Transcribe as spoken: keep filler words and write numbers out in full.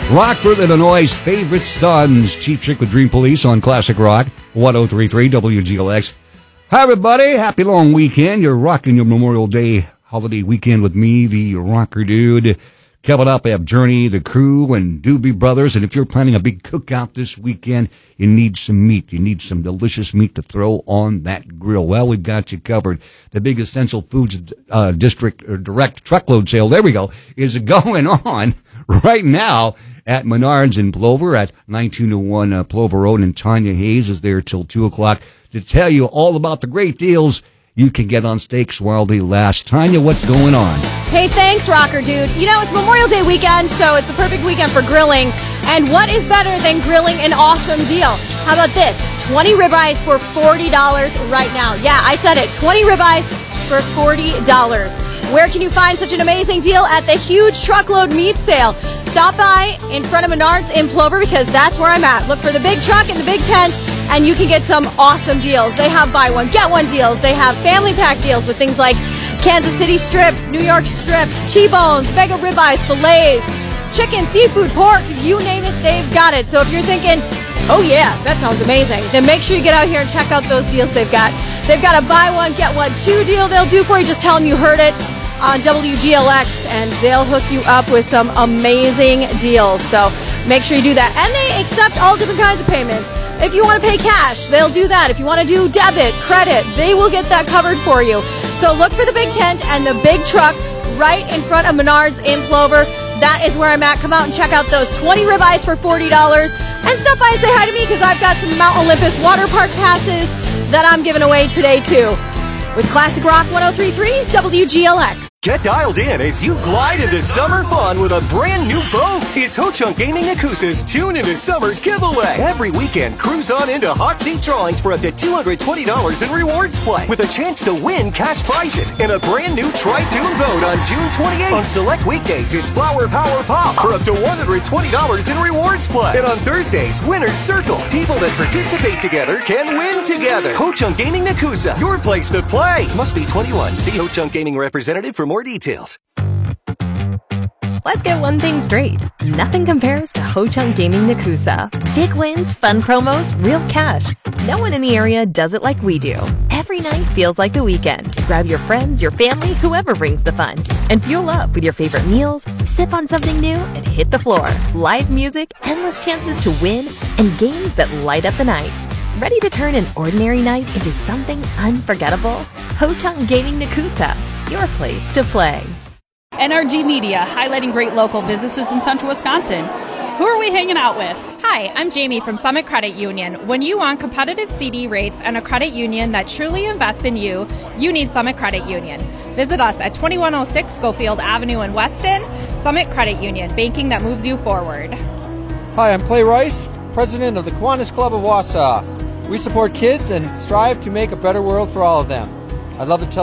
Rockford, Illinois' favorite sons. Chief Chick with Dream Police on Classic Rock, one oh three point three W G L X. Hi, everybody. Happy long weekend. You're rocking your Memorial Day holiday weekend with me, the Rocker Dude. Coming up, I have Journey, The Crew, and Doobie Brothers. And if you're planning a big cookout this weekend, you need some meat. You need some delicious meat to throw on that grill. Well, we've got you covered. The big Essential Foods uh, District or Direct Truckload Sale, there we go, is going on right now at Menards in Plover at nineteen oh one uh, Plover Road. And Tanya Hayes is there till two o'clock to tell you all about the great deals you can get on steaks while they last. Tanya, what's going on? Hey, thanks, Rocker Dude. You know, it's Memorial Day weekend, so it's the perfect weekend for grilling. And what is better than grilling an awesome deal? How about this? twenty ribeyes for forty dollars right now. Yeah, I said it. twenty ribeyes for forty dollars. Where can you find such an amazing deal? At the huge truckload meat sale. Stop by in front of Menards in Plover because that's where I'm at. Look for the big truck and the big tent, and you can get some awesome deals. They have buy one, get one deals. They have family pack deals with things like Kansas City strips, New York strips, T-bones, mega ribeyes, fillets, chicken, seafood, pork, you name it, they've got it. So if you're thinking, oh yeah, that sounds amazing, then make sure you get out here and check out those deals they've got. They've got a buy one, get one, two deal they'll do for you. Just tell them you heard it on W G L X, and they'll hook you up with some amazing deals. So make sure you do that. And they accept all different kinds of payments. If you want to pay cash, they'll do that. If you want to do debit, credit, they will get that covered for you. So look for the big tent and the big truck right in front of Menards in Plover. That is where I'm at. Come out and check out those twenty ribeyes for forty dollars. And stop by and say hi to me because I've got some Mount Olympus water park passes that I'm giving away today too. With Classic Rock one oh three point three W G L X. Get dialed in as you glide into summer fun with a brand new boat. It's Ho-Chunk Gaming Yakuza's Tune into Summer giveaway. Every weekend, cruise on into hot seat drawings for up to two hundred twenty dollars in rewards play with a chance to win cash prizes and a brand new Tri-Tune boat on June twenty-eighth. On select weekdays, it's Flower Power Pop for up to one hundred twenty dollars in rewards play. And on Thursdays, Winner's Circle. People that participate together can win together. Ho-Chunk Gaming Yakuza, your place to play. Must be twenty-one. See Ho-Chunk Gaming representative for more details. Let's get one thing straight. Nothing compares to Ho-Chunk Gaming Yakuza. Big wins, fun promos, real cash. No one in the area does it like we do. Every night feels like the weekend. Grab your friends, your family, whoever brings the fun. And fuel up with your favorite meals, sip on something new, and hit the floor. Live music, endless chances to win, and games that light up the night. Ready to turn an ordinary night into something unforgettable? Ho-Chunk Gaming Yakuza, your place to play. N R G Media, highlighting great local businesses in central Wisconsin. Who are we hanging out with? Hi, I'm Jamie from Summit Credit Union. When you want competitive C D rates and a credit union that truly invests in you, you need Summit Credit Union. Visit us at twenty-one oh six Schofield Avenue in Weston. Summit Credit Union, banking that moves you forward. Hi, I'm Clay Rice, president of the Kiwanis Club of Wausau. We support kids and strive to make a better world for all of them. I'd love to tell